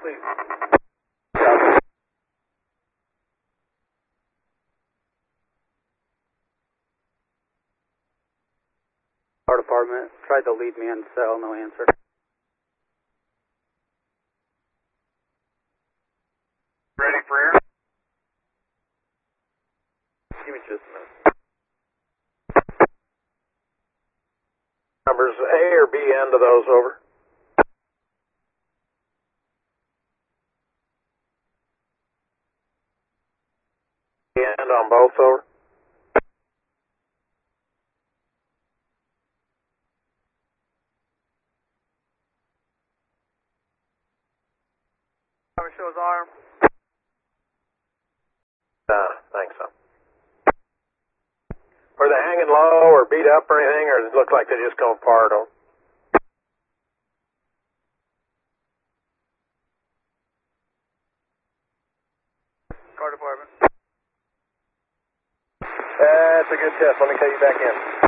please. Fire department, tried to lead me in cell, no answer. Ready for air? Give me just a minute. Numbers A or B end of those, over. End on both, over. Shows arm. Thanks so. Were they hanging low or beat up or anything, or does it look like they just come apart? Or... Car department. That's a good test. Let me call you back in.